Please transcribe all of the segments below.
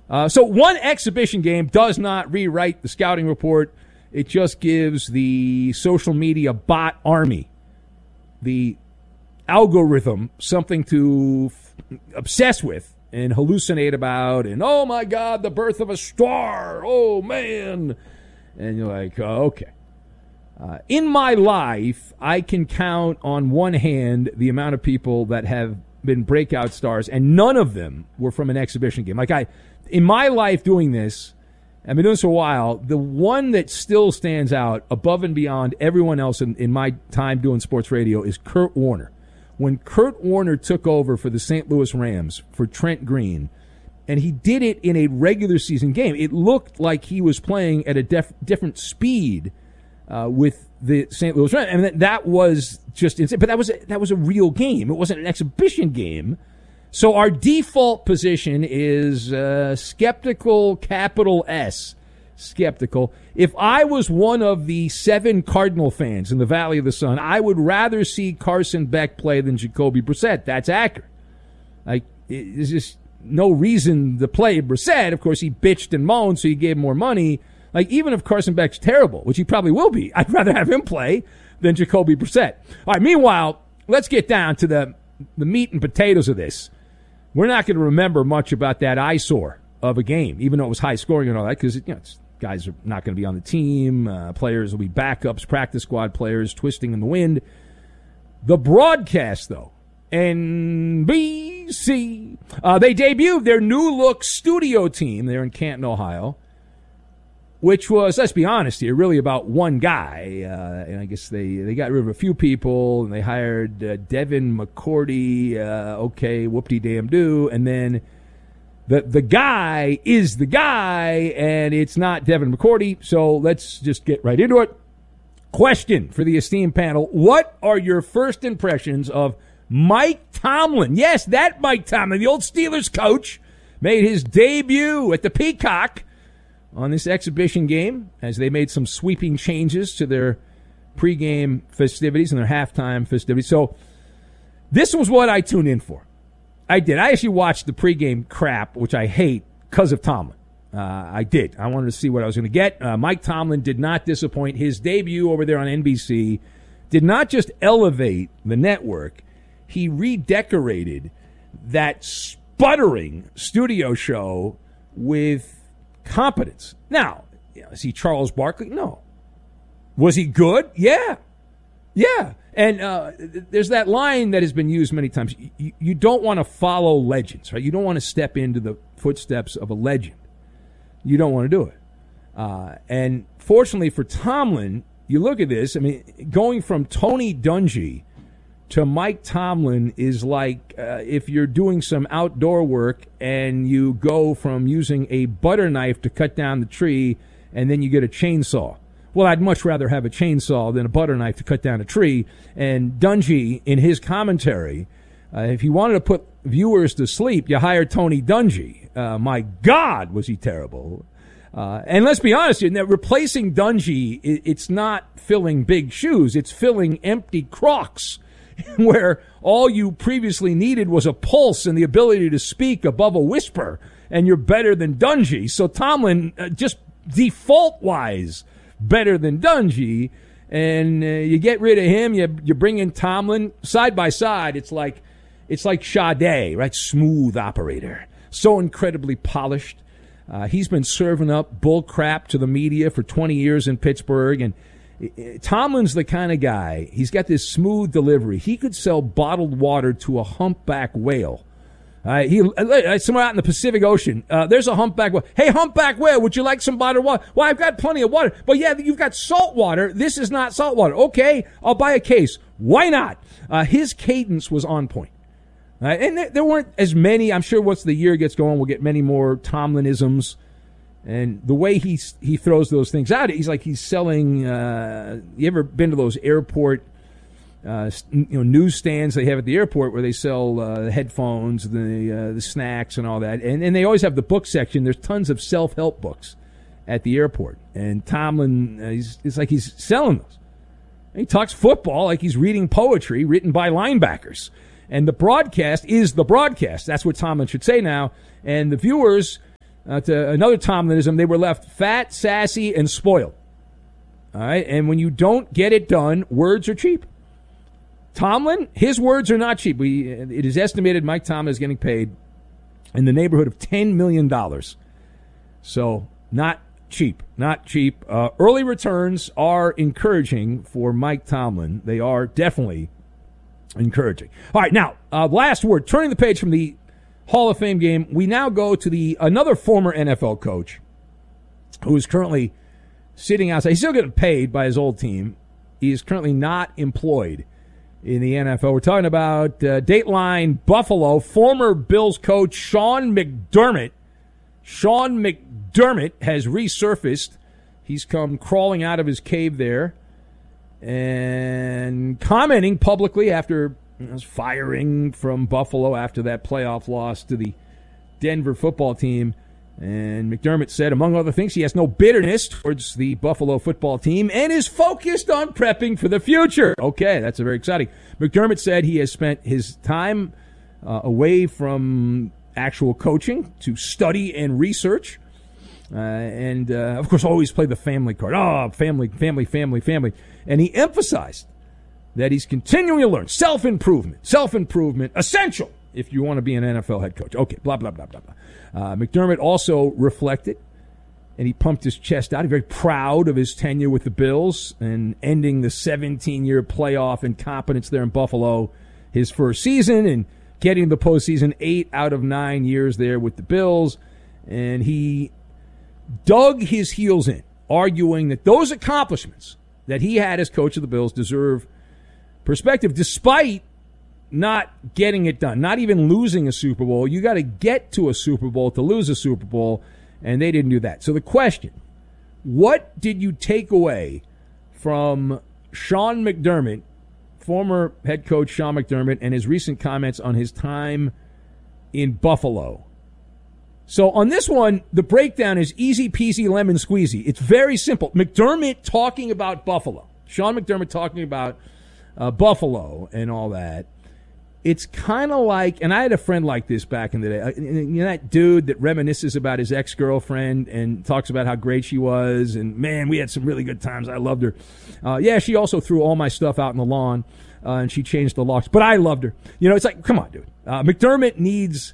So one exhibition game does not rewrite the scouting report. It just gives the social media bot army, the algorithm, something to obsess with and hallucinate about. And, oh, my God, the birth of a star. Oh, man. And you're like, oh, okay. In my life, I can count on one hand the amount of people that have been breakout stars, and none of them were from an exhibition game. In my life doing this, I've been doing this for a while, the one that still stands out above and beyond everyone else in my time doing sports radio is Kurt Warner. When Kurt Warner took over for the St. Louis Rams for Trent Green, and he did it in a regular season game, it looked like he was playing at a different speed with the St. Louis Rams. And that was just insane. But that was a real game. It wasn't an exhibition game. So our default position is skeptical, capital S, skeptical. If I was one of the 7 Cardinal fans in the Valley of the Sun, I would rather see Carson Beck play than Jacoby Brissett. That's accurate. There's just no reason to play Brissett. Of course, he bitched and moaned, so you gave him more money. Even if Carson Beck's terrible, which he probably will be, I'd rather have him play than Jacoby Brissett. All right, meanwhile, let's get down to the meat and potatoes of this. We're not going to remember much about that eyesore of a game, even though it was high scoring and all that, because guys are not going to be on the team. Players will be backups, practice squad players twisting in the wind. The broadcast, though, NBC, they debuted their new look studio team there in Canton, Ohio, which was, let's be honest here, really about one guy. And I guess they got rid of a few people, and they hired Devin McCourty, okay, whoop-de-damn-do, and then the guy is the guy, and it's not Devin McCourty, so let's just get right into it. Question for the esteemed panel: what are your first impressions of Mike Tomlin? Yes, that Mike Tomlin, the old Steelers coach, made his debut at the Peacock on this exhibition game as they made some sweeping changes to their pregame festivities and their halftime festivities. So this was what I tuned in for. I did. I actually watched the pregame crap, which I hate, because of Tomlin. I did. I wanted to see what I was going to get. Mike Tomlin did not disappoint. His debut over there on NBC did not just elevate the network. He redecorated that sputtering studio show with competence. Now, is he Charles Barkley? No. Was he good? Yeah. And there's that line that has been used many times. You don't want to follow legends, right? You don't want to step into the footsteps of a legend. You don't want to do it. And fortunately for Tomlin, you look at this, I mean, going from Tony Dungy to Mike Tomlin is like if you're doing some outdoor work and you go from using a butter knife to cut down the tree and then you get a chainsaw. Well, I'd much rather have a chainsaw than a butter knife to cut down a tree. And Dungy, in his commentary, if you wanted to put viewers to sleep, you hired Tony Dungy. My God, was he terrible. And let's be honest, replacing Dungy, it's not filling big shoes. It's filling empty Crocs, where all you previously needed was a pulse and the ability to speak above a whisper, and you're better than Dungy. So Tomlin, just default-wise, better than Dungy, and you get rid of him, you bring in Tomlin. Side by side, it's like Sade, right? Smooth operator. So incredibly polished. He's been serving up bull crap to the media for 20 years in Pittsburgh, and Tomlin's the kind of guy, he's got this smooth delivery. He could sell bottled water to a humpback whale. Somewhere out in the Pacific Ocean, there's a humpback whale. Hey, humpback whale, would you like some bottled water? Well, I've got plenty of water. But yeah, you've got salt water. This is not salt water. Okay, I'll buy a case. Why not? His cadence was on point. And there weren't as many. I'm sure once the year gets going, we'll get many more Tomlinisms. And the way he throws those things out, he's like he's selling. You ever been to those airport newsstands they have at the airport where they sell headphones, the snacks, and all that? And they always have the book section. There's tons of self-help books at the airport. And Tomlin, it's like he's selling those. And he talks football like he's reading poetry written by linebackers. And the broadcast is the broadcast. That's what Tomlin should say now. And the viewers, to another Tomlinism, they were left fat, sassy, and spoiled. All right, and when you don't get it done, words are cheap. Tomlin, his words are not cheap. It is estimated Mike Tomlin is getting paid in the neighborhood of $10 million. So not cheap, not cheap. Early returns are encouraging for Mike Tomlin. They are definitely encouraging. All right, now, last word. Turning the page from the Hall of Fame game, we now go to another former NFL coach who is currently sitting outside. He's still getting paid by his old team. He is currently not employed in the NFL. We're talking about Dateline Buffalo, former Bills coach Sean McDermott. Sean McDermott has resurfaced. He's come crawling out of his cave there and commenting publicly after his firing from Buffalo after that playoff loss to the Denver football team. And McDermott said, among other things, he has no bitterness towards the Buffalo football team and is focused on prepping for the future. Okay, that's very exciting. McDermott said he has spent his time away from actual coaching to study and research. And, of course, always play the family card. Oh, family. And he emphasized that he's continuing to learn. Self-improvement, essential if you want to be an NFL head coach. Okay, blah, blah, blah, blah, blah. McDermott also reflected, and he pumped his chest out. He's very proud of his tenure with the Bills and ending the 17-year playoff incompetence there in Buffalo his first season and getting the postseason 8 out of 9 years there with the Bills. And he dug his heels in, arguing that those accomplishments that he had as coach of the Bills deserve perspective despite not getting it done, not even losing a Super Bowl. You got to get to a Super Bowl to lose a Super Bowl, and they didn't do that. So the question, what did you take away from Sean McDermott, former head coach Sean McDermott, and his recent comments on his time in Buffalo? So on this one, the breakdown is easy peasy lemon squeezy. It's very simple. McDermott talking about Buffalo. Sean McDermott talking about Buffalo and all that. It's kind of like, and I had a friend like this back in the day. You know that dude that reminisces about his ex-girlfriend and talks about how great she was, and man, we had some really good times. I loved her. Yeah, she also threw all my stuff out in the lawn, and she changed the locks, but I loved her. You know, it's like, come on, dude. McDermott needs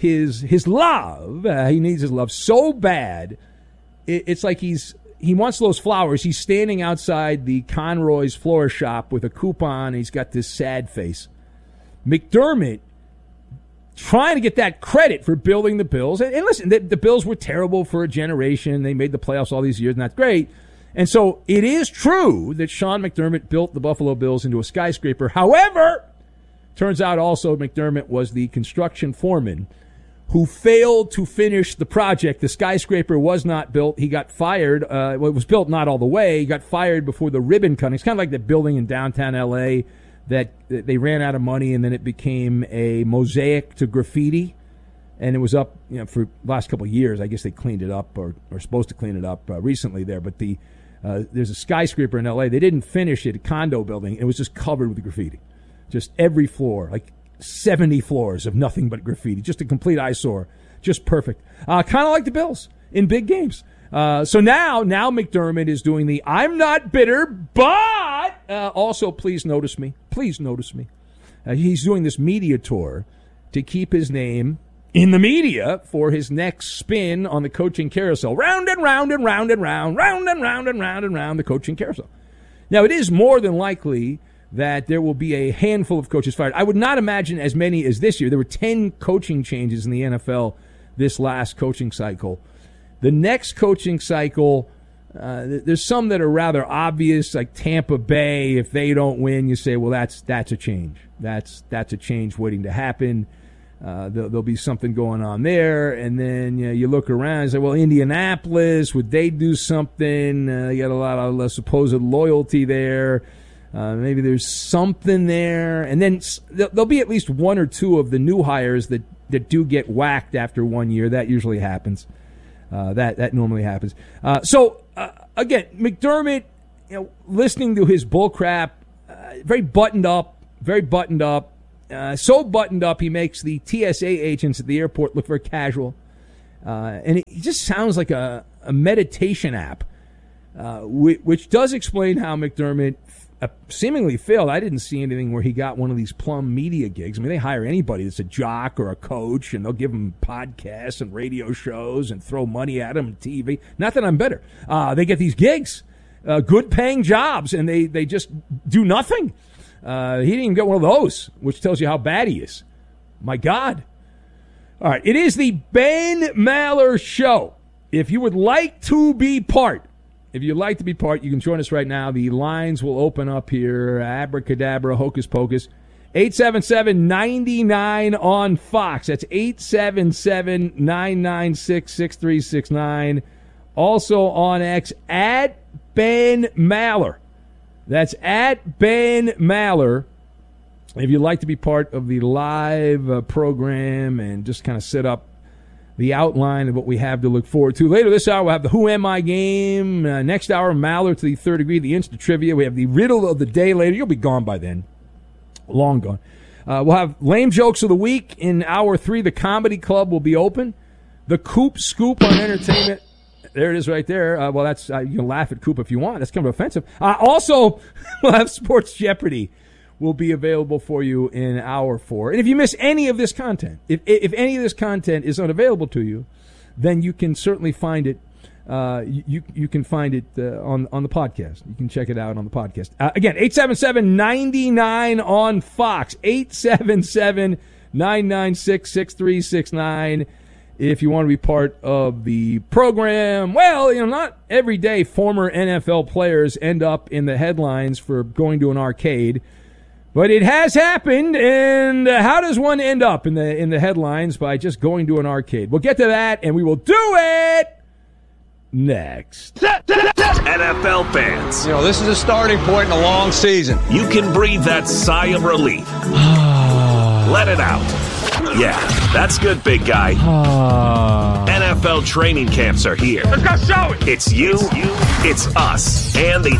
his love. He needs his love so bad. It's like he wants those flowers. He's standing outside the Conroy's Florist shop with a coupon. And he's got this sad face. McDermott trying to get that credit for building the Bills. And listen, the Bills were terrible for a generation. They made the playoffs all these years, and that's great. And so it is true that Sean McDermott built the Buffalo Bills into a skyscraper. However, turns out also McDermott was the construction foreman who failed to finish the project. The skyscraper was not built. He got fired. It was built not all the way. He got fired before the ribbon cutting. It's kind of like the building in downtown L.A., that they ran out of money, and then it became a mosaic to graffiti, and it was up, you know, for the last couple of years. I guess they cleaned it up, or supposed to clean it up recently there. But there's a skyscraper in L.A. They didn't finish it, a condo building. It was just covered with graffiti, just every floor, like 70 floors of nothing but graffiti, just a complete eyesore, just perfect. Kind of like the Bills in big games. So now McDermott is doing the I'm not bitter, but also please notice me. Please notice me. He's doing this media tour to keep his name in the media for his next spin on the coaching carousel. Round and round and round and round, round and round and round and round the coaching carousel. Now, it is more than likely that there will be a handful of coaches fired. I would not imagine as many as this year. There were 10 coaching changes in the NFL this last coaching cycle. The next coaching cycle, there's some that are rather obvious, like Tampa Bay. If they don't win, you say, well, that's a change. That's a change waiting to happen. There'll be something going on there. And then you look around and say, well, Indianapolis, would they do something? You got a lot of supposed loyalty there. Maybe there's something there. And then there'll be at least one or two of the new hires that do get whacked after 1 year. That usually happens. That normally happens. So again, McDermott, listening to his bull crap, very buttoned up. So buttoned up, he makes the TSA agents at the airport look very casual. And it just sounds like a meditation app, which does explain how McDermott seemingly failed. I didn't see anything where he got one of these Plum Media gigs. I mean, they hire anybody that's a jock or a coach, and they'll give them podcasts and radio shows and throw money at them and TV. Not that I'm better. They get these gigs, good-paying jobs, and they just do nothing. He didn't even get one of those, which tells you how bad he is. My God. All right, it is the Ben Maller Show. If you would like to be part, you can join us right now. The lines will open up here. Abracadabra, hocus pocus. 877-99 on Fox. That's 877-996-6369. Also on X, at Ben Maller. That's at Ben Maller. If you'd like to be part of the live program and just kind of set up the outline of what we have to look forward to. Later this hour, we'll have the Who Am I game. Next hour, Maller to the third degree, the instant trivia. We have the riddle of the day later. You'll be gone by then. Long gone. We'll have lame jokes of the week in hour 3. The Comedy Club will be open. The Coop Scoop on entertainment. There it is right there. Well, that's you can laugh at Coop if you want. That's kind of offensive. Also, we'll have Sports Jeopardy will be available for you in hour 4. And if you miss any of this content, if any of this content is unavailable to you, then you can certainly find it. You can find it on the podcast. You can check it out on the podcast. Again, 877-99 on Fox. 877-996-6369. If you want to be part of the program. Well, not every day former NFL players end up in the headlines for going to an arcade. But it has happened, and how does one end up in the headlines by just going to an arcade? We'll get to that, and we will do it next. NFL fans. This is a starting point in a long season. You can breathe that sigh of relief. Let it out. Yeah, that's good, big guy. NFL training camps are here. Let's go show it. It's you, it's us, and the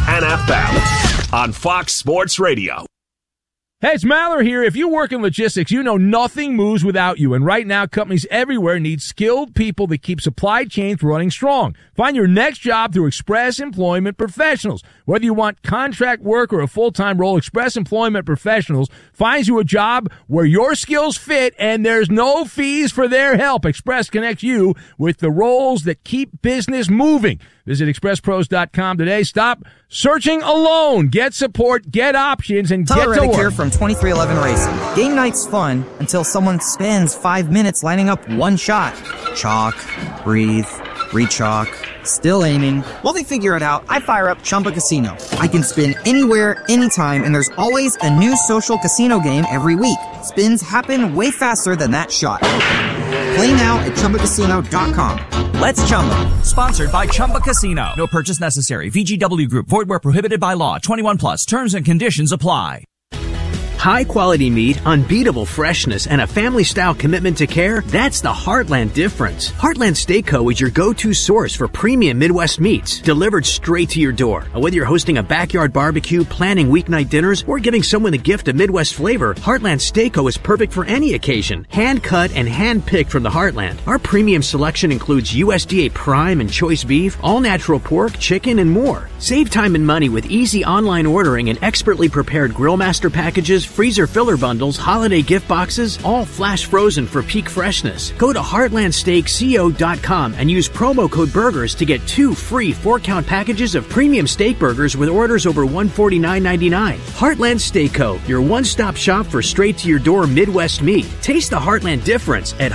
NFL on Fox Sports Radio. Hey, it's Maller here. If you work in logistics, you know nothing moves without you. And right now, companies everywhere need skilled people that keep supply chains running strong. Find your next job through Express Employment Professionals. Whether you want contract work or a full-time role, Express Employment Professionals finds you a job where your skills fit and there's no fees for their help. Express connects you with the roles that keep business moving. Visit expresspros.com today. Stop searching alone. Get support, get options, and Tyler get to Reddick work. Here from 2311 Racing. Game night's fun until someone spends 5 minutes lining up one shot. Chalk, breathe, re-chalk, still aiming. While they figure it out, I fire up Chumba Casino. I can spin anywhere, anytime, and there's always a new social casino game every week. Spins happen way faster than that shot. Play now at ChumbaCasino.com. Let's Chumba. Sponsored by Chumba Casino. No purchase necessary. VGW Group. Void where prohibited by law. 21 plus. Terms and conditions apply. High-quality meat, unbeatable freshness, and a family-style commitment to care, that's the Heartland difference. Heartland Steak Co. is your go-to source for premium Midwest meats, delivered straight to your door. Whether you're hosting a backyard barbecue, planning weeknight dinners, or giving someone a gift of Midwest flavor, Heartland Steak Co. is perfect for any occasion. Hand-cut and hand-picked from the Heartland. Our premium selection includes USDA prime and choice beef, all-natural pork, chicken, and more. Save time and money with easy online ordering and expertly prepared Grillmaster packages, freezer filler bundles, holiday gift boxes, all flash frozen for peak freshness. Go to heartlandsteakco.com and use promo code BURGERS to get 2 free 4-count packages of premium steak burgers with orders over $149.99. Heartland Steak Co., your one-stop shop for straight-to-your-door Midwest meat. Taste the Heartland difference at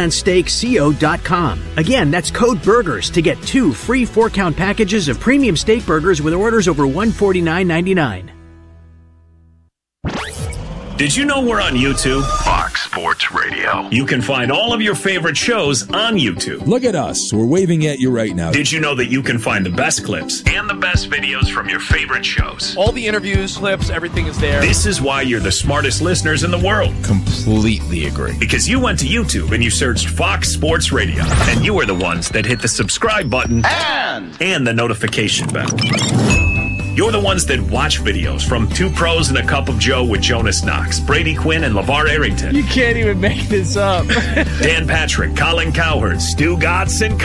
heartlandsteakco.com. Again, that's code BURGERS to get 2 free 4-count packages of premium steak burgers with orders over $149.99. Did you know we're on YouTube? Fox Sports Radio. You can find all of your favorite shows on YouTube. Look at us. We're waving at you right now. Did you know that you can find the best clips and the best videos from your favorite shows? All the interviews, clips, everything is there. This is why you're the smartest listeners in the world. Completely agree. Because you went to YouTube and you searched Fox Sports Radio. And you are the ones that hit the subscribe button and the notification bell. You're the ones that watch videos from Two Pros and a Cup of Joe with Jonas Knox, Brady Quinn, and LeVar Arrington. You can't even make this up. Dan Patrick, Colin Cowherd, Stu Godson,